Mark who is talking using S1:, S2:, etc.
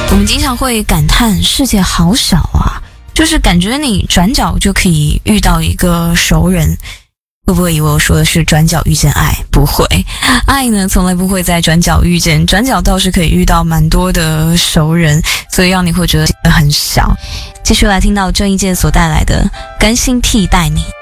S1: 我们经常会感叹世界好小啊，就是感觉你转角就可以遇到一个熟人。会不会以为我说的是转角遇见爱？不会，爱呢从来不会在转角遇见，转角倒是可以遇到蛮多的熟人，所以让你会觉得很小。继续来听到郑伊健所带来的《甘心替代你》。